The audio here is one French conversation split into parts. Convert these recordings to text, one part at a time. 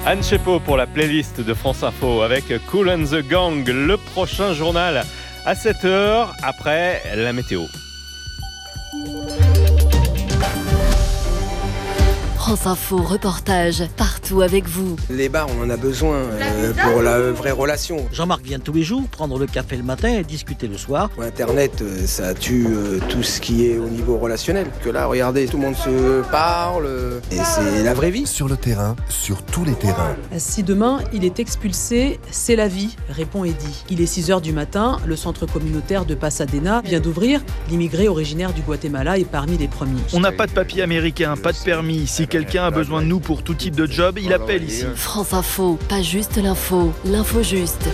Anne Chepeau pour la playlist de France Info avec Kool and the Gang. Le prochain journal à 7h après la météo. France Info, reportage partout avec vous. Les bars, on en a besoin pour la vraie relation. Jean-Marc vient tous les jours prendre le café le matin et discuter le soir. Internet, ça tue tout ce qui est au niveau relationnel. Que là, regardez, tout le monde se parle et c'est la vraie vie. Sur le terrain, sur tous les terrains. Si demain il est expulsé, c'est la vie, répond Eddy. Il est 6h du matin, le centre communautaire de Pasadena vient d'ouvrir. L'immigré originaire du Guatemala est parmi les premiers. On n'a pas de papier américain, pas de permis. Si quelqu'un a besoin de nous pour tout type de job, il appelle ici. France Info, pas juste l'info, l'info juste.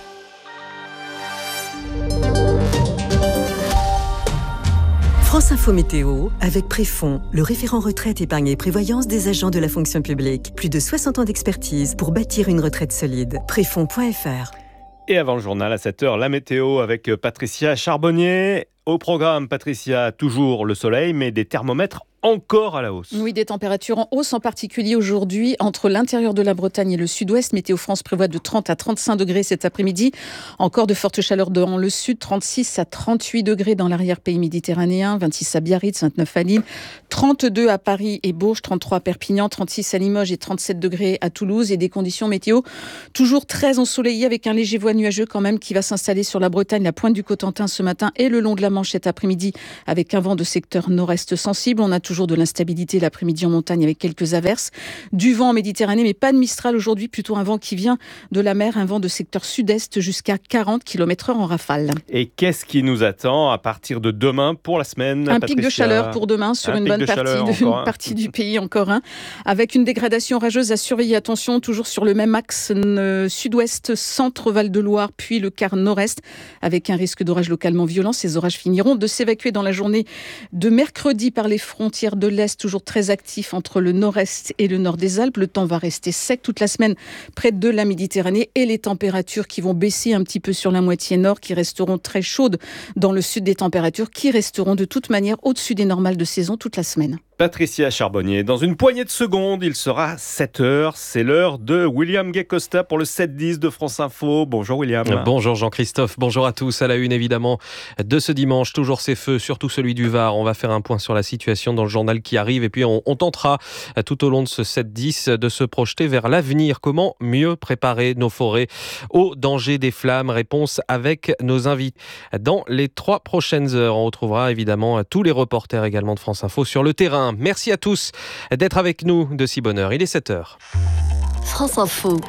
France Info Météo, avec Préfond, le référent retraite, épargne et prévoyance des agents de la fonction publique. Plus de 60 ans d'expertise pour bâtir une retraite solide. Préfond.fr. Et avant le journal à 7h, la météo avec Patricia Charbonnier. Au programme, Patricia, toujours le soleil, mais des thermomètres encore à la hausse. Oui, des températures en hausse, en particulier aujourd'hui entre l'intérieur de la Bretagne et le sud-ouest. Météo France prévoit de 30 à 35 degrés cet après-midi. Encore de fortes chaleurs dans le sud, 36 à 38 degrés dans l'arrière-pays méditerranéen, 26 à Biarritz, 29 à Lille, 32 à Paris et Bourges, 33 à Perpignan, 36 à Limoges et 37 degrés à Toulouse. Et des conditions météo toujours très ensoleillées avec un léger voile nuageux quand même qui va s'installer sur la Bretagne, la pointe du Cotentin ce matin et le long de la Manche cet après-midi avec un vent de secteur nord-est sensible. On a toujours de l'instabilité l'après-midi en montagne avec quelques averses. Du vent en Méditerranée, mais pas de Mistral aujourd'hui, plutôt un vent qui vient de la mer, un vent de secteur sud-est jusqu'à 40 km/h en rafale. Et qu'est-ce qui nous attend à partir de demain pour la semaine, Un Patricia? pic de chaleur pour demain sur une bonne partie du pays, encore un, avec une dégradation rageuse à surveiller. Attention, toujours sur le même axe sud-ouest, centre Val-de-Loire, puis le quart nord-est, avec un risque d'orage localement violent. Ces orages finiront de s'évacuer dans la journée de mercredi par les frontières de l'Est, toujours très actifs entre le nord-est et le nord des Alpes. Le temps va rester sec toute la semaine près de la Méditerranée et les températures qui vont baisser un petit peu sur la moitié nord, qui resteront très chaudes dans le sud, des températures qui resteront de toute manière au-dessus des normales de saison toute la semaine. Patricia Charbonnier. Dans une poignée de secondes, il sera 7h. C'est l'heure de William Gay-Costa pour le 7-10 de France Info. Bonjour William. Bonjour Jean-Christophe. Bonjour à tous. À la une évidemment de ce dimanche, toujours ces feux, surtout celui du Var. On va faire un point sur la situation dans le journal qui arrive et puis on tentera tout au long de ce 7-10 de se projeter vers l'avenir. Comment mieux préparer nos forêts au danger des flammes? Réponse avec nos invités. Dans les 3 prochaines heures, on retrouvera évidemment tous les reporters également de France Info sur le terrain. Merci à tous d'être avec nous de si bonne heure. Il est 7h. France Info,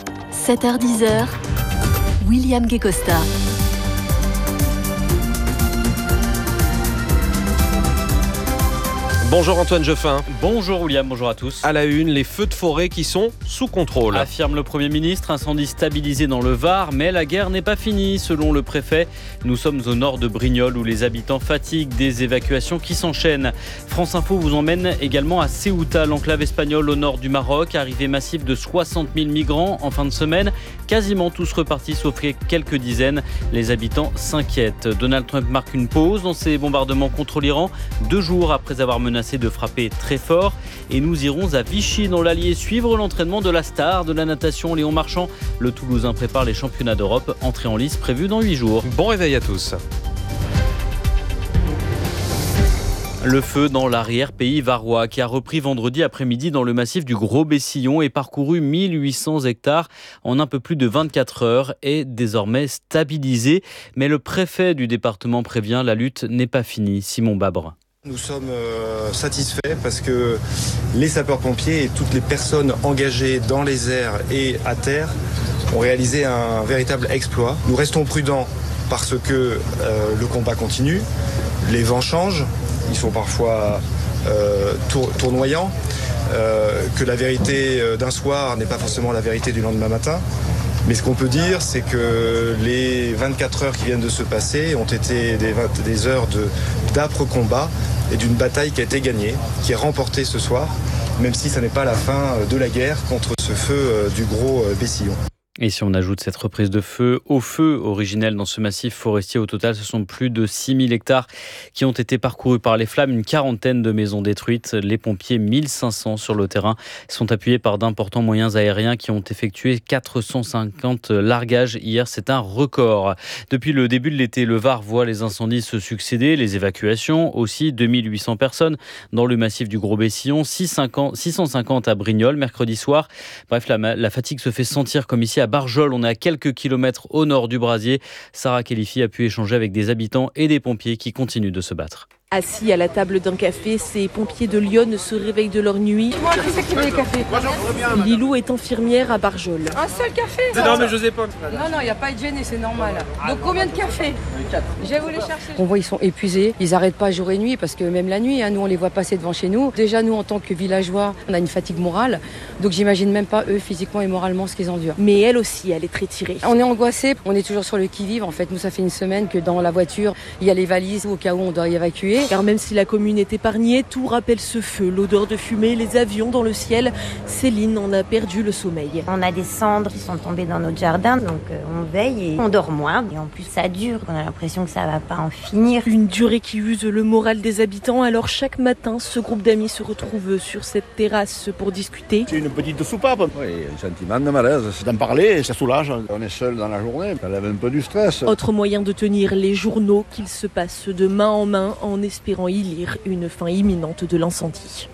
7h-10h, William Gay-Costa. Bonjour Antoine Jeffin. Bonjour William, bonjour à tous. À la une, les feux de forêt qui sont sous contrôle. Affirme le Premier ministre, incendie stabilisé dans le Var, mais la guerre n'est pas finie. Selon le préfet, nous sommes au nord de Brignoles où les habitants fatiguent des évacuations qui s'enchaînent. France Info vous emmène également à Ceuta, l'enclave espagnole au nord du Maroc. Arrivée massive de 60 000 migrants en fin de semaine. Quasiment tous repartis sauf quelques dizaines. Les habitants s'inquiètent. Donald Trump marque une pause dans ses bombardements contre l'Iran, 2 jours après avoir menacé de frapper très fort. Et nous irons à Vichy dans l'Allier suivre l'entraînement de la star de la natation Léon Marchand. Le Toulousain prépare les championnats d'Europe, entrée en lice prévue dans 8 jours. Bon réveil à tous. Le feu dans l'arrière-pays varois qui a repris vendredi après-midi dans le massif du Gros-Bessillon et parcouru 1800 hectares en un peu plus de 24 heures est désormais stabilisé. Mais le préfet du département prévient, la lutte n'est pas finie. Simon Babre. Nous sommes satisfaits parce que les sapeurs-pompiers et toutes les personnes engagées dans les airs et à terre ont réalisé un véritable exploit. Nous restons prudents parce que le combat continue, les vents changent, ils sont parfois tournoyants, que la vérité d'un soir n'est pas forcément la vérité du lendemain matin. Mais ce qu'on peut dire, c'est que les 24 heures qui viennent de se passer ont été des heures d'âpres combats et d'une bataille qui a été gagnée, qui est remportée ce soir, même si ça n'est pas la fin de la guerre contre ce feu du Gros-Bessillon. Et si on ajoute cette reprise de feu au feu originel dans ce massif forestier, au total, ce sont plus de 6000 hectares qui ont été parcourus par les flammes, une 40aine de maisons détruites. Les pompiers, 1500 sur le terrain, sont appuyés par d'importants moyens aériens qui ont effectué 450 largages hier. C'est un record. Depuis le début de l'été, le Var voit les incendies se succéder, les évacuations aussi, 2800 personnes dans le massif du Gros-Bessillon, 650 à Brignoles mercredi soir. Bref, la fatigue se fait sentir comme ici à Barjol, on est à quelques kilomètres au nord du brasier. Sarah Khelifi a pu échanger avec des habitants et des pompiers qui continuent de se battre. Assis à la table d'un café, ces pompiers de Lyon se réveillent de leur nuit. Moi, qui c'est qui veut les cafés ? Lilou est infirmière à Barjol. Un seul café ? Non, mais je sais pas. Non, il n'y a pas de gêne, c'est normal. Donc combien de cafés ? 4. Je vais vous les chercher. On voit, ils sont épuisés. Ils n'arrêtent pas jour et nuit parce que même la nuit, nous, on les voit passer devant chez nous. Déjà, nous, en tant que villageois, on a une fatigue morale. Donc, j'imagine même pas, eux, physiquement et moralement, ce qu'ils endurent. Mais elle aussi, elle est très tirée. On est angoissés. On est toujours sur le qui-vive. En fait, nous, ça fait une semaine que dans la voiture, il y a les valises au cas où on doit y évacuer. Car même si la commune est épargnée, tout rappelle ce feu, l'odeur de fumée, les avions dans le ciel. Céline en a perdu le sommeil. On a des cendres qui sont tombées dans notre jardin, donc on veille et on dort moins. Et en plus ça dure, on a l'impression que ça va pas en finir. Une durée qui use le moral des habitants, alors chaque matin, ce groupe d'amis se retrouve sur cette terrasse pour discuter. C'est une petite soupape. Oui, un sentiment de malaise, c'est d'en parler, ça soulage. On est seul dans la journée, ça lève un peu du stress. Autre moyen de tenir les journaux qu'ils se passent de main en main en espérant y lire une fin imminente de l'incendie.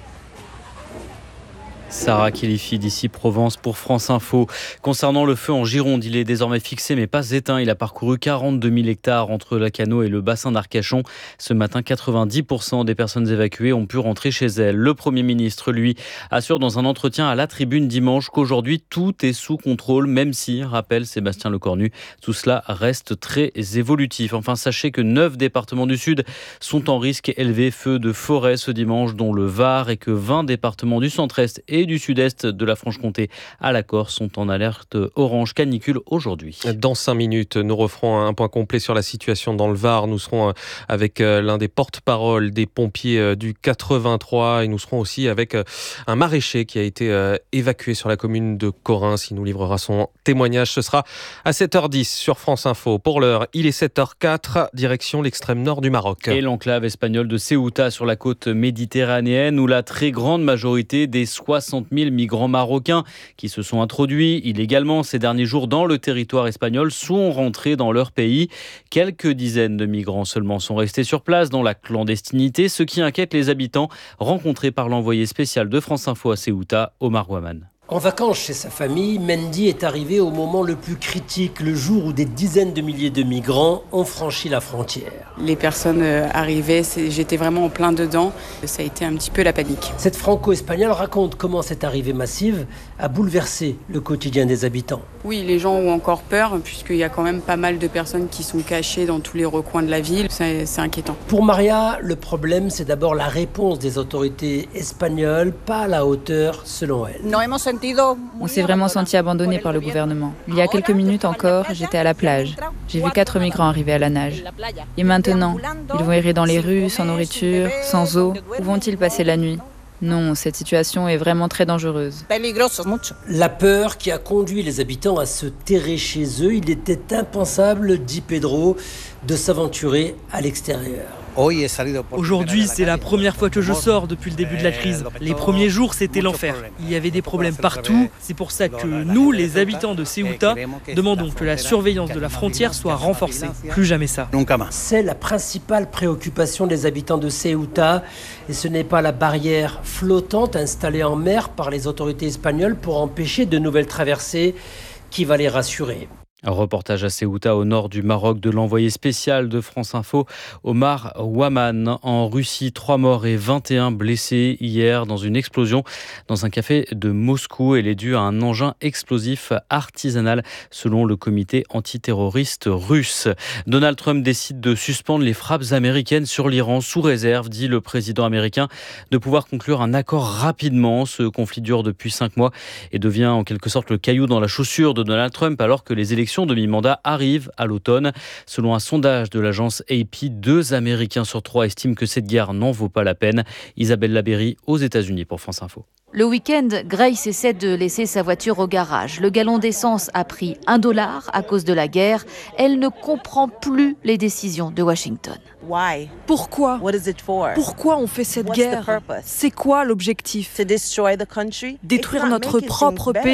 Sarah Khelifi d'ici Provence pour France Info. Concernant le feu en Gironde, il est désormais fixé mais pas éteint. Il a parcouru 42 000 hectares entre Lacanau et le bassin d'Arcachon. Ce matin, 90% des personnes évacuées ont pu rentrer chez elles. Le Premier ministre, lui, assure dans un entretien à la Tribune dimanche qu'aujourd'hui, tout est sous contrôle, même si, rappelle Sébastien Lecornu, tout cela reste très évolutif. Enfin, sachez que 9 départements du Sud sont en risque élevé feu de forêt ce dimanche, dont le Var, et que 20 départements du centre-est et du sud-est de la Franche-Comté à la Corse sont en alerte orange canicule aujourd'hui. Dans 5 minutes, nous referons un point complet sur la situation dans le Var. Nous serons avec l'un des porte-parole des pompiers du 83 et nous serons aussi avec un maraîcher qui a été évacué sur la commune de Corrins. Il nous livrera son témoignage. Ce sera à 7h10 sur France Info. Pour l'heure, il est 7h04, direction l'extrême nord du Maroc. Et l'enclave espagnole de Ceuta sur la côte méditerranéenne où la très grande majorité des 60 000 migrants marocains qui se sont introduits illégalement ces derniers jours dans le territoire espagnol sont rentrés dans leur pays. Quelques dizaines de migrants seulement sont restés sur place dans la clandestinité, ce qui inquiète les habitants rencontrés par l'envoyé spécial de France Info à Ceuta, Omar Ouaman. En vacances chez sa famille, Mendy est arrivé au moment le plus critique, le jour où des dizaines de milliers de migrants ont franchi la frontière. Les personnes arrivaient, j'étais vraiment en plein dedans, ça a été un petit peu la panique. Cette franco-espagnole raconte comment cette arrivée massive a bouleversé le quotidien des habitants. Oui, les gens ont encore peur puisqu'il y a quand même pas mal de personnes qui sont cachées dans tous les recoins de la ville, c'est inquiétant. Pour Maria, le problème c'est d'abord la réponse des autorités espagnoles, pas à la hauteur selon elle. On s'est vraiment senti abandonné par le gouvernement. Il y a quelques minutes encore, j'étais à la plage. J'ai vu 4 migrants arriver à la nage. Et maintenant, ils vont errer dans les rues, sans nourriture, sans eau. Où vont-ils passer la nuit ? Non, cette situation est vraiment très dangereuse. La peur qui a conduit les habitants à se terrer chez eux, il était impensable, dit Pedro, de s'aventurer à l'extérieur. Aujourd'hui, c'est la première fois que je sors depuis le début de la crise. Les premiers jours, c'était l'enfer. Il y avait des problèmes partout. C'est pour ça que nous, les habitants de Ceuta, demandons que la surveillance de la frontière soit renforcée. Plus jamais ça. C'est la principale préoccupation des habitants de Ceuta. Et ce n'est pas la barrière flottante installée en mer par les autorités espagnoles pour empêcher de nouvelles traversées qui va les rassurer. Un reportage à Ceuta, au nord du Maroc, de l'envoyé spécial de France Info, Omar Ouaman. En Russie, 3 morts et 21 blessés hier dans une explosion dans un café de Moscou. Elle est due à un engin explosif artisanal, selon le comité antiterroriste russe. Donald Trump décide de suspendre les frappes américaines sur l'Iran sous réserve, dit le président américain, de pouvoir conclure un accord rapidement. Ce conflit dure depuis 5 mois et devient en quelque sorte le caillou dans la chaussure de Donald Trump alors que les élections de mi-mandat arrive à l'automne. Selon un sondage de l'agence AP, 2 Américains sur 3 estiment que cette guerre n'en vaut pas la peine. Isabelle Labéry aux États-Unis pour France Info. Le week-end, Grace essaie de laisser sa voiture au garage. Le gallon d'essence a pris $1 à cause de la guerre. Elle ne comprend plus les décisions de Washington. Pourquoi ? Pourquoi on fait cette guerre ? C'est quoi l'objectif ? Détruire notre propre pays ?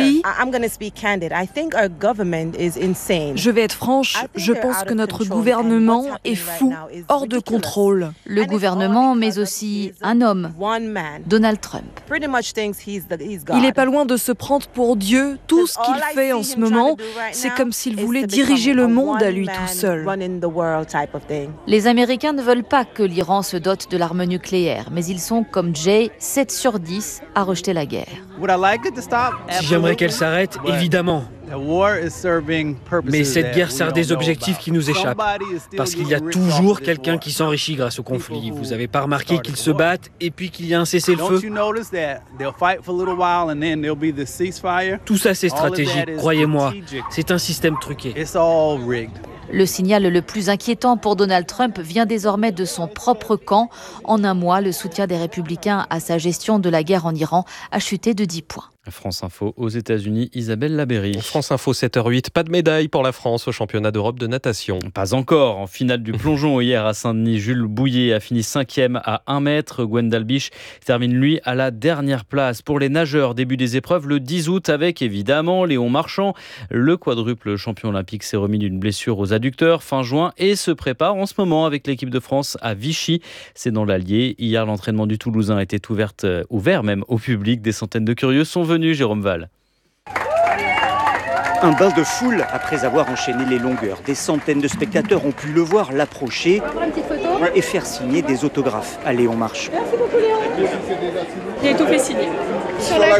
Je vais être franche, je pense que notre gouvernement est fou, hors de contrôle. Le gouvernement, mais aussi un homme, Donald Trump. Il n'est pas loin de se prendre pour Dieu. Tout ce qu'il fait en ce moment, c'est comme s'il voulait diriger le monde à lui tout seul. Les Américains ne veulent pas que l'Iran se dote de l'arme nucléaire, mais ils sont, comme Jay, 7 sur 10 à rejeter la guerre. Si j'aimerais qu'elle s'arrête, évidemment. Mais cette guerre sert des objectifs qui nous échappent. Parce qu'il y a toujours quelqu'un qui s'enrichit grâce au conflit. Vous n'avez pas remarqué qu'ils se battent et puis qu'il y a un cessez-le-feu ? Tout ça, c'est stratégique, croyez-moi. C'est un système truqué. Le signal le plus inquiétant pour Donald Trump vient désormais de son propre camp. En un mois, le soutien des Républicains à sa gestion de la guerre en Iran a chuté de 10 points. France Info aux États-Unis, Isabelle Labéry. France Info 7h08, pas de médaille pour la France au championnat d'Europe de natation. Pas encore. En finale du plongeon hier à Saint-Denis, Jules Bouillet a fini 5e à 1 mètre. Gwendal Biche termine lui à la dernière place. Pour les nageurs, début des épreuves le 10 août avec évidemment Léon Marchand. Le quadruple champion olympique s'est remis d'une blessure aux adducteurs fin juin et se prépare en ce moment avec l'équipe de France à Vichy. C'est dans l'Allier. Hier, l'entraînement du Toulousain était ouvert même au public. Des centaines de curieux sont venus. Jérôme Val. Un bain de foule après avoir enchaîné les longueurs. Des centaines de spectateurs ont pu le voir, l'approcher et faire signer des autographes à Léon Marchand. Merci beaucoup Léon. J'ai tout fait signer. Sur la